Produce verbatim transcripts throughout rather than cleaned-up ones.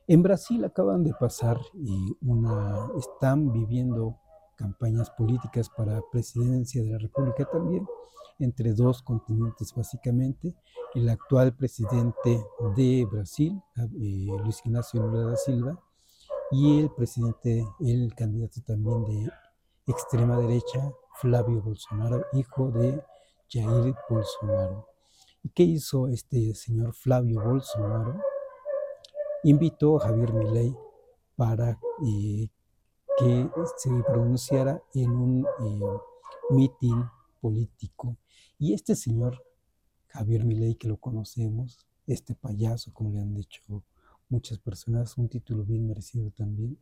En Brasil acaban de pasar y una, están viviendo campañas políticas para presidencia de la República también, entre dos continentes básicamente. El actual presidente de Brasil, eh, Luis Ignacio Lula da Silva, y el presidente, el candidato también de extrema derecha, Flavio Bolsonaro, hijo de Jair Bolsonaro. ¿Y qué hizo este señor Flavio Bolsonaro? Invitó a Javier Milei para eh, que se pronunciara en un eh, mitin político. Y este señor, Javier Milei, que lo conocemos, este payaso, como le han dicho muchas personas, un título bien merecido también,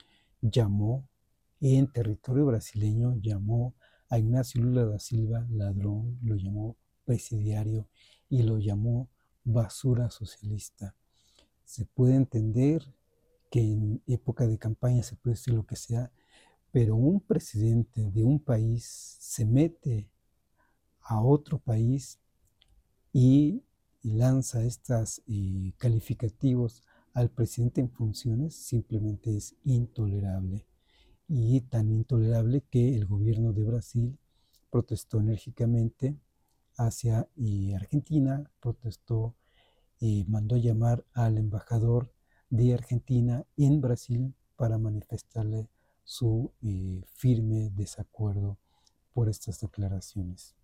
llamó en territorio brasileño, llamó a Ignacio Lula da Silva ladrón, lo llamó presidiario y lo llamó basura socialista. Se puede entender que en época de campaña se puede decir lo que sea, pero un presidente de un país se mete a otro país y, y lanza estos eh, calificativos al presidente en funciones, simplemente es intolerable. Y tan intolerable que el gobierno de Brasil protestó enérgicamente hacia eh, Argentina, protestó, eh, mandó llamar al embajador de Argentina en Brasil para manifestarle su eh, firme desacuerdo por estas declaraciones.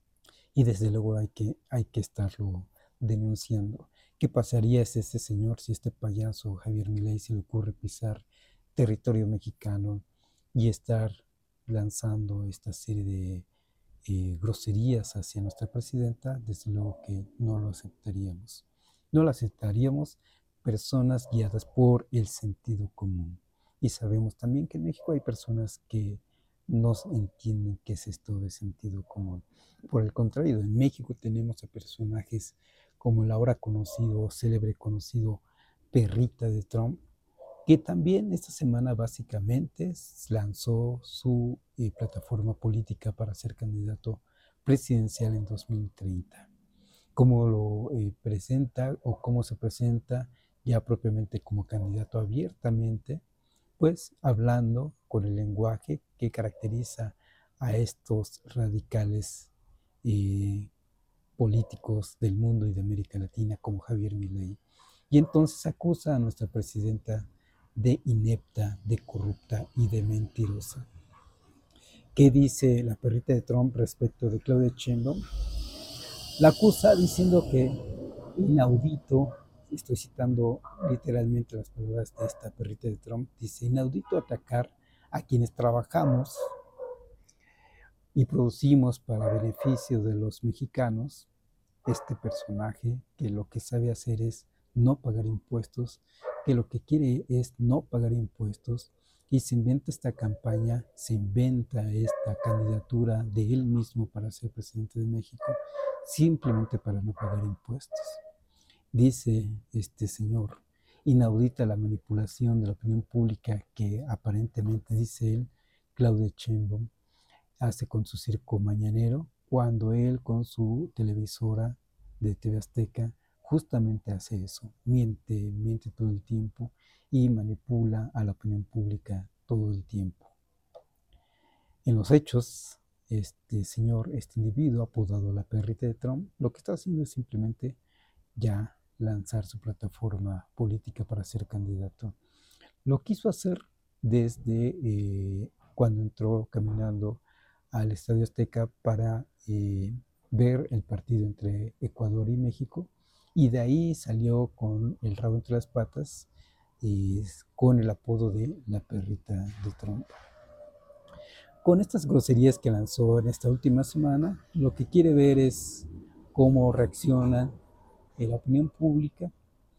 Y desde luego hay que, hay que estarlo denunciando. ¿Qué pasaría si este señor, si este payaso Javier Milei se le ocurre pisar territorio mexicano y estar lanzando esta serie de eh, groserías hacia nuestra presidenta? Desde luego que no lo aceptaríamos. No lo aceptaríamos personas guiadas por el sentido común. Y sabemos también que en México hay personas que no entienden qué es esto de sentido común. Por el contrario, en México tenemos a personajes como el ahora conocido, célebre conocido Perrita de Trump, que también esta semana básicamente lanzó su eh, plataforma política para ser candidato presidencial en dos mil treinta. Cómo lo eh, presenta o cómo se presenta ya propiamente como candidato abiertamente, pues hablando con el lenguaje que caracteriza a estos radicales eh, políticos del mundo y de América Latina como Javier Milei. Y entonces acusa a nuestra presidenta de inepta, de corrupta y de mentirosa. ¿Qué dice la perrita de Trump respecto de Claudia Sheinbaum? La acusa diciendo que inaudito, estoy citando literalmente las palabras de esta perrita de Trump, dice inaudito atacar a quienes trabajamos y producimos para beneficio de los mexicanos, este personaje que lo que sabe hacer es no pagar impuestos, que lo que quiere es no pagar impuestos y se inventa esta campaña, se inventa esta candidatura de él mismo para ser presidente de México, simplemente para no pagar impuestos. Dice este señor, inaudita la manipulación de la opinión pública que aparentemente, dice él, Claudia Sheinbaum, hace con su circo mañanero, cuando él con su televisora de T V Azteca justamente hace eso, miente, miente todo el tiempo y manipula a la opinión pública todo el tiempo. En los hechos, este señor, este individuo apodado la perrita de Trump, lo que está haciendo es simplemente ya lanzar su plataforma política para ser candidato. Lo quiso hacer desde eh, cuando entró caminando al Estadio Azteca para eh, ver el partido entre Ecuador y México, y de ahí salió con el rabo entre las patas y con el apodo de la perrita de Trump. Con estas groserías que lanzó en esta última semana, lo que quiere ver es cómo reacciona la opinión pública,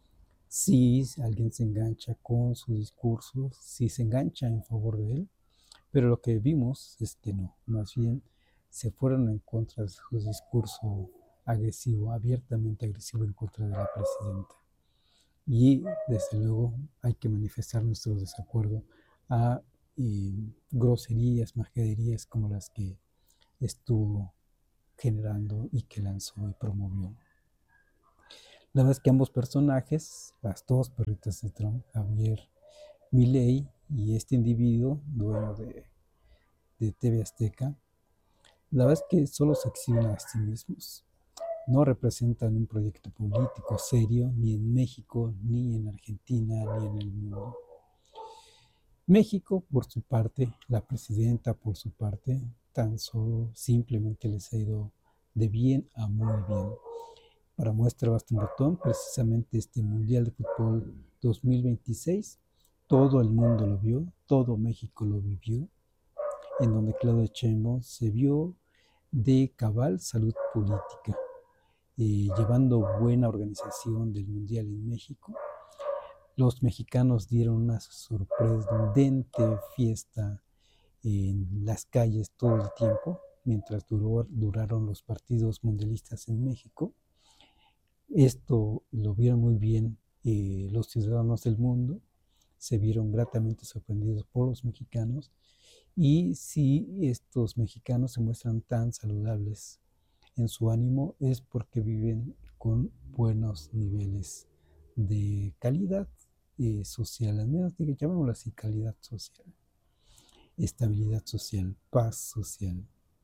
si alguien se engancha con su discurso, si se engancha en favor de él, pero lo que vimos es que no, más bien se fueron en contra de su discurso agresivo, abiertamente agresivo en contra de la presidenta. Y desde luego hay que manifestar nuestro desacuerdo a eh, groserías, majaderías como las que estuvo generando y que lanzó y promovió. La verdad es que ambos personajes, las dos perritas de Trump, Javier Milei y este individuo, dueño de, de T V Azteca, la verdad es que solo se exhiben a sí mismos. No representan un proyecto político serio ni en México, ni en Argentina, ni en el mundo. México, por su parte, la presidenta, por su parte, tan solo simplemente les ha ido de bien a muy bien. Para muestra basta un botón, precisamente este Mundial de Fútbol dos mil veintiséis, todo el mundo lo vio, todo México lo vivió, en donde Claudia Sheinbaum se vio de cabal salud política, eh, llevando buena organización del Mundial en México. Los mexicanos dieron una sorprendente fiesta en las calles todo el tiempo, mientras duró, duraron los partidos mundialistas en México. Esto lo vieron muy bien eh, los ciudadanos del mundo, se vieron gratamente sorprendidos por los mexicanos, y si estos mexicanos se muestran tan saludables en su ánimo es porque viven con buenos niveles de calidad eh, social, al menos llamémoslo así, calidad social, estabilidad social, paz social.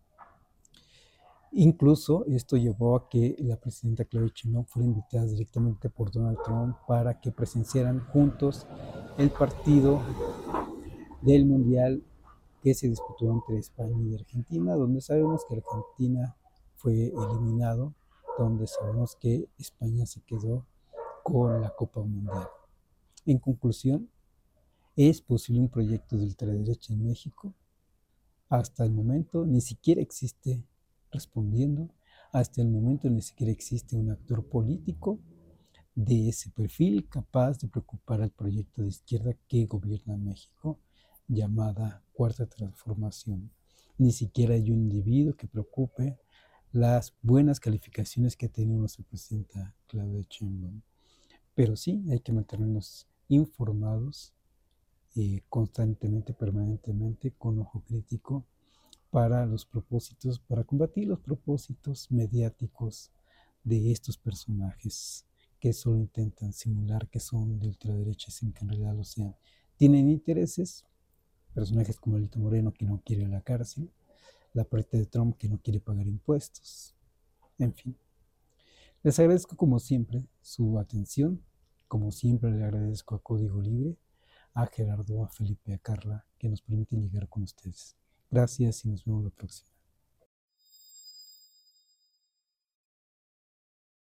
Incluso esto llevó a que la presidenta Claudia Sheinbaum fuera invitada directamente por Donald Trump para que presenciaran juntos el partido del Mundial que se disputó entre España y Argentina, donde sabemos que Argentina fue eliminado, donde sabemos que España se quedó con la Copa Mundial. En conclusión, ¿es posible un proyecto de ultraderecha en México? Hasta el momento ni siquiera existe, respondiendo, hasta el momento ni siquiera existe un actor político de ese perfil capaz de preocupar al proyecto de izquierda que gobierna México, llamada Cuarta Transformación. Ni siquiera hay un individuo que preocupe las buenas calificaciones que ha tenido nuestra presidenta Claudia Sheinbaum. Pero sí, hay que mantenernos informados eh, constantemente, permanentemente, con ojo crítico, para los propósitos, para combatir los propósitos mediáticos de estos personajes que solo intentan simular que son de ultraderecha sin que en realidad lo sean. Tienen intereses, personajes como Alito Moreno que no quiere la cárcel, la parte de Trump que no quiere pagar impuestos, en fin. Les agradezco como siempre su atención, como siempre le agradezco a Código Libre, a Gerardo, a Felipe, a Carla, que nos permiten llegar con ustedes. Gracias y nos vemos la próxima.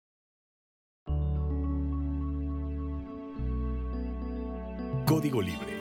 Código Libre